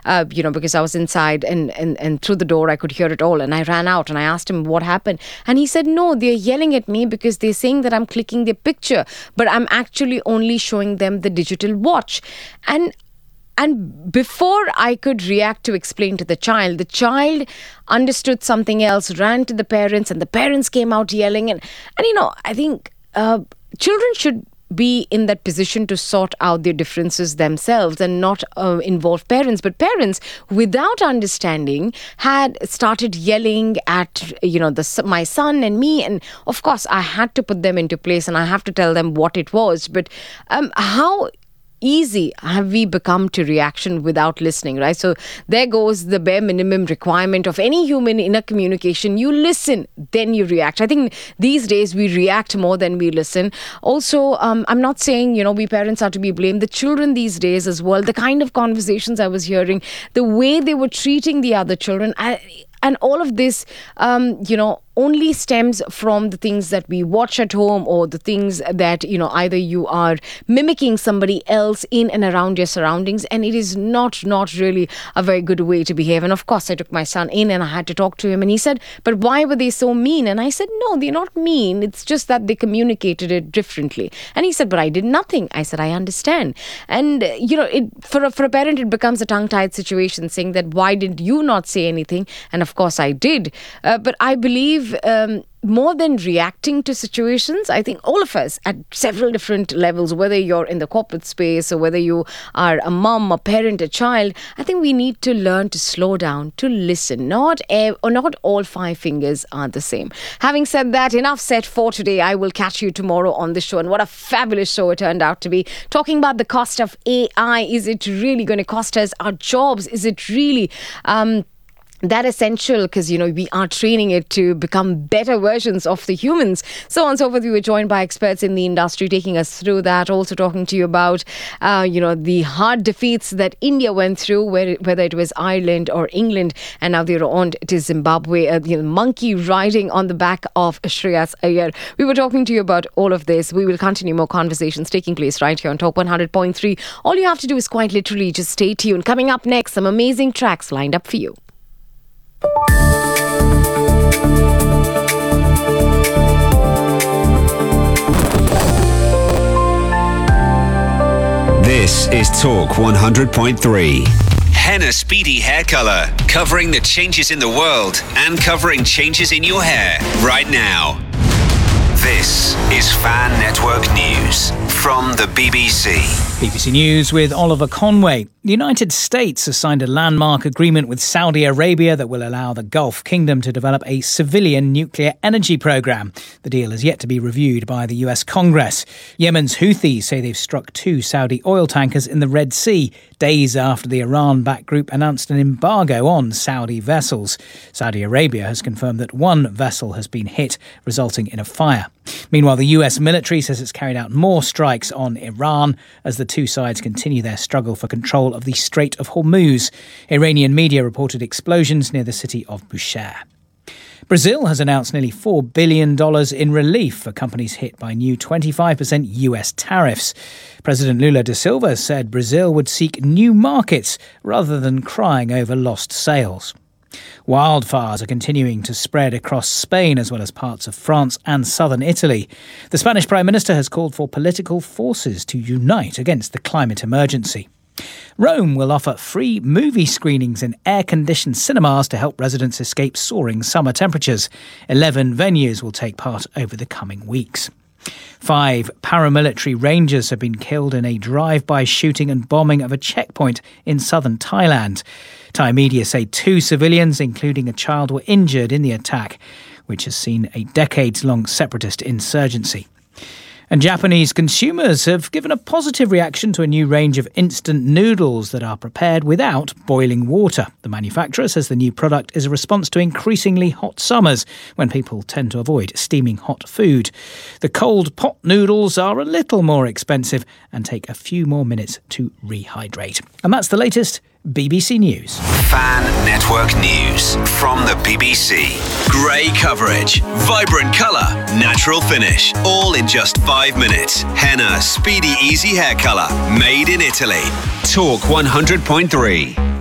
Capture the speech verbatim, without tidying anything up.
uh, you know, because I was inside and, and, and through the door I could hear it all. And I ran out and I asked him what happened. And he said, no, they're yelling at me because they're saying that I'm clicking their picture, but I'm actually only showing them the digital watch. And And before I could react to explain to the child, the child understood something else, ran to the parents, and the parents came out yelling. And, and you know, I think uh, children should be in that position to sort out their differences themselves and not uh, involve parents. But parents, without understanding, had started yelling at, you know, the my son and me. And of course, I had to put them into place and I have to tell them what it was. But um, how easy have we become to reaction without listening, right? So there goes the bare minimum requirement of any human in a communication. You listen, then you react. I think these days we react more than we listen. Also, um, I'm not saying, you know, we parents are to be blamed. The children these days as well, the kind of conversations I was hearing, the way they were treating the other children, I, and all of this, um, you know, only stems from the things that we watch at home or the things that, you know, either you are mimicking somebody else in and around your surroundings. And it is not, not really a very good way to behave. And of course, I took my son in and I had to talk to him. And he said, but why were they so mean? And I said, no, they're not mean. It's just that they communicated it differently. And he said, but I did nothing. I said, I understand. And, you know, it, for, a, for a parent, it becomes a tongue-tied situation saying that, why did you not say anything? And of course, I did. Uh, but I believe Um, more than reacting to situations, I think all of us at several different levels, whether you're in the corporate space or whether you are a mom, a parent, a child, I think we need to learn to slow down, to listen. Not ev- or not all five fingers are the same. Having said that, enough said for today. I will catch you tomorrow on the show. And what a fabulous show it turned out to be. Talking about the cost of A I. Is it really going to cost us our jobs? Is it really Um, that essential, because, you know, we are training it to become better versions of the humans. So on and so forth. We were joined by experts in the industry taking us through that. Also talking to you about, uh, you know, the hard defeats that India went through, where, whether it was Ireland or England, and now they're on to Zimbabwe, uh, you know, monkey riding on the back of Shreyas Iyer. We were talking to you about all of this. We will continue more conversations taking place right here on Talk one hundred point three. All you have to do is quite literally just stay tuned. Coming up next, some amazing tracks lined up for you. This is Talk one hundred point three. Henna Speedy Hair Colour, covering the changes in the world and covering changes in your hair right now. This is Fan Network News from the B B C. B B C News with Oliver Conway. The United States has signed a landmark agreement with Saudi Arabia that will allow the Gulf Kingdom to develop a civilian nuclear energy program. The deal is yet to be reviewed by the U S Congress. Yemen's Houthis say they've struck two Saudi oil tankers in the Red Sea, days after the Iran-backed group announced an embargo on Saudi vessels. Saudi Arabia has confirmed that one vessel has been hit, resulting in a fire. Meanwhile, the U S military says it's carried out more strikes on Iran as the two sides continue their struggle for control of the Strait of Hormuz. Iranian media reported explosions near the city of Bushehr. Brazil has announced nearly four billion dollars in relief for companies hit by new twenty-five percent U S tariffs. President Lula da Silva said Brazil would seek new markets rather than crying over lost sales. Wildfires are continuing to spread across Spain as well as parts of France and southern Italy. The Spanish Prime Minister has called for political forces to unite against the climate emergency. Rome will offer free movie screenings in air-conditioned cinemas to help residents escape soaring summer temperatures. Eleven venues will take part over the coming weeks. Five paramilitary rangers have been killed in a drive-by shooting and bombing of a checkpoint in southern Thailand. Thai media say two civilians, including a child, were injured in the attack, which has seen a decades-long separatist insurgency. And Japanese consumers have given a positive reaction to a new range of instant noodles that are prepared without boiling water. The manufacturer says the new product is a response to increasingly hot summers when people tend to avoid steaming hot food. The cold pot noodles are a little more expensive and take a few more minutes to rehydrate. And that's the latest B B C News. Fan Network News from the B B C. Grey coverage, vibrant colour, natural finish, all in just five minutes. Henna Speedy Easy Hair Colour, made in Italy. Talk one hundred point three.